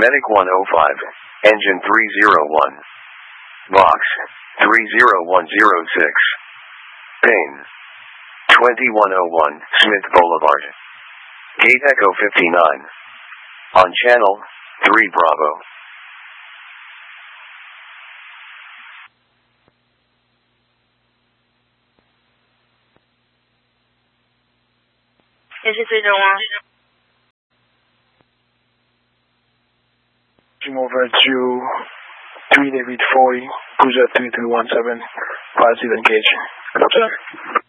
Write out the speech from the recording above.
Medic 105, Engine 301. Box 30106. Ping 2101, Smith Boulevard. Gate Echo 59. On channel 3 Bravo. This is 301. Over to 3 David 40, Cruiser 3317, 5 engage. Good afternoon.